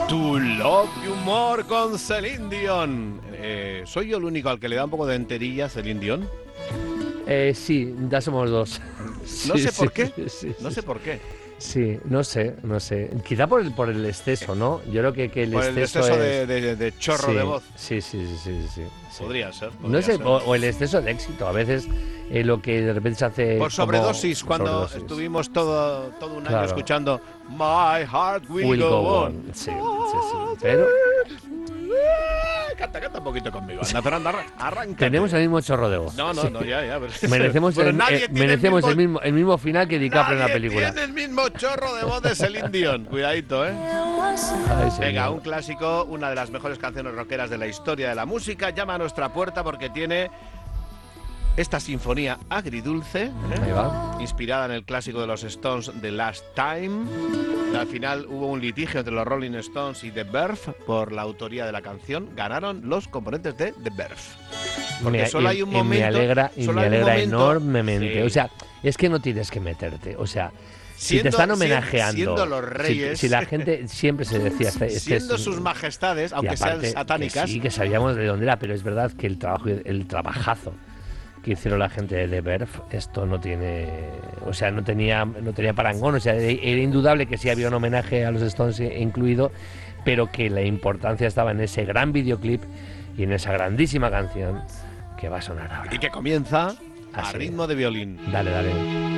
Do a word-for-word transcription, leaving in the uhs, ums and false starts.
To Love You More con Celine Dion. Eh, ¿Soy yo el único al que le da un poco de enterilla Celine Dion? Eh, sí, ya somos dos. No Sí, sé por sí, qué. sí, sí, No sí. sé por qué. Sí, no sé, no sé. Quizá por el, por el exceso, ¿no? Yo creo que, que el Por el exceso, exceso es... de, de- de chorro sí, de voz. Sí, sí, sí, sí, sí, sí. Podría ser. No podría sé, ser. o, o el exceso de éxito. A veces eh, lo que de repente se hace Por como sobredosis, cuando sobredosis. estuvimos todo, todo un año Claro. escuchando My Heart Will, Will Go, go On. on. Sí, sí, sí. Pero Canta, canta un poquito conmigo. Anda, Fernando, arran- arráncate. tenemos el mismo chorro de voz. No, no, Sí. no, ya, ya. pero- Merecemos, Pero el, nadie eh, tiene merecemos el el mismo, mismo, el mismo final que DiCaprio en la nadie película. tiene el mismo chorro de voz de Celine Dion. Cuidadito, ¿eh? Ay, señor. Venga, un clásico, una de las mejores canciones rockeras de la historia de la música, llama a nuestra puerta porque tiene esta sinfonía agridulce, ¿eh? Ahí va. Inspirada en el clásico de los Stones, The Last Time. Al final hubo un litigio entre los Rolling Stones y The Verve por la autoría de la canción. Ganaron los componentes de The Verve. Porque Me- solo y- hay un y momento. me alegra, y solo me hay un alegra momento- enormemente. Sí. O sea, es que no tienes que meterte. O sea, si Siendo- te están sien- homenajeando, siendo los si- reyes- si, la gente siempre se decía, este, este Siendo es- sus majestades, y aunque aparte, sean satánicas. que sí, que sabíamos de dónde era, pero es verdad que el trabajo, el trabajazo que hicieron la gente de The Verve, esto no tiene, o sea, no tenía, no tenía parangón. O sea, era indudable que sí había un homenaje a los Stones incluido, pero que la importancia estaba en ese gran videoclip y en esa grandísima canción que va a sonar ahora. Y que comienza a Así. ritmo de violín. Dale, dale.